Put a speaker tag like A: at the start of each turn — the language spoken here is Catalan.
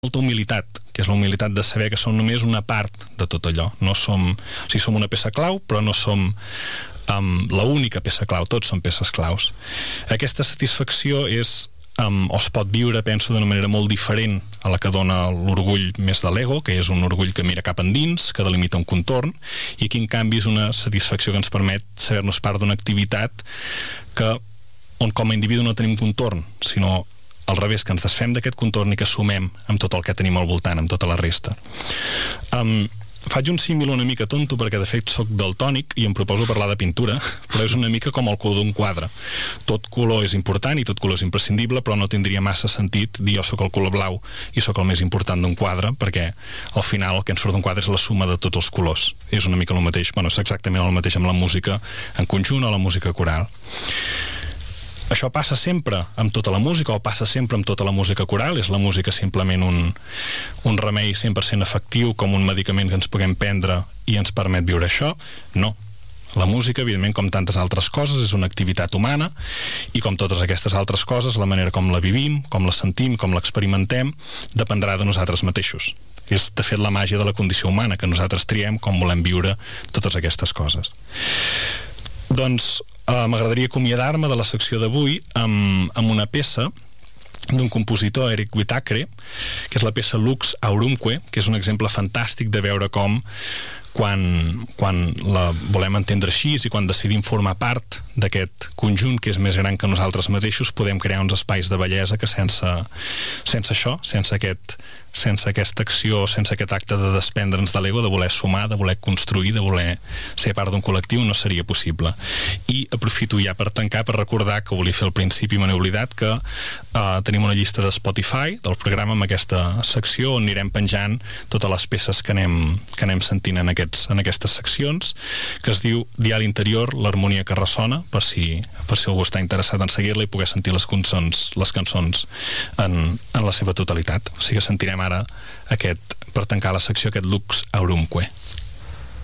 A: molta humilitat, que és la humilitat de saber que som només una part de tot allò. No som, o sigui, som una peça clau, però no som l'única peça clau, tots són peces claus. Aquesta satisfacció és, o es pot viure, penso, d'una manera molt diferent a la que dona l'orgull més de l'ego, que és un orgull que mira cap endins, que delimita un contorn, i aquí, en canvi, és una satisfacció que ens permet saber-nos part d'una activitat on com a individu no tenim contorn, sinó al revés, que ens desfem d'aquest contorn i que sumem amb tot el que tenim al voltant, amb tota la resta. Faig un símil una mica tonto perquè de fet soc daltònic i em proposo parlar de pintura, però és una mica com el color d'un quadre. Tot color és important i tot color és imprescindible, però no tindria massa sentit dir jo soc el color blau i soc el més important d'un quadre, perquè al final el que ens surt d'un quadre és la suma de tots els colors. És una mica el mateix, bueno, és exactament el mateix amb la música en conjunt o la música coral. Això passa sempre amb tota la música o passa sempre amb tota la música coral? És la música simplement un remei 100% efectiu, com un medicament que ens puguem prendre i ens permet viure això? No. La música, evidentment, com tantes altres coses, és una activitat humana i com totes aquestes altres coses, la manera com la vivim, com la sentim, com l'experimentem, dependrà de nosaltres mateixos. És, de fet, la màgia de la condició humana, que nosaltres triem com volem viure totes aquestes coses. Doncs m'agradaria acomiadar-me de la secció d'avui amb una peça d'un compositor, Eric Whitacre, que és la peça Lux Aurumque, que és un exemple fantàstic de veure com quan la volem entendre així i quan decidim formar part d'aquest conjunt que és més gran que nosaltres mateixos, podem crear uns espais de bellesa que sense això, sense aquesta acció, sense aquest acte de desprendre'ns de l'ego, de voler sumar, de voler construir, de voler ser part d'un col·lectiu, no seria possible. I aprofito ja per tancar, per recordar que volia fer al principi, me n'he oblidat, que tenim una llista de Spotify del programa amb aquesta secció on anirem penjant totes les peces que anem sentint en aquestes seccions, que es diu Dial Interior, l'harmonia que ressona, per si algú està interessat en seguir-la i poder sentir les cançons en la seva totalitat. O sigui que sentirem ara per tancar la secció, aquest Lux Aurumque.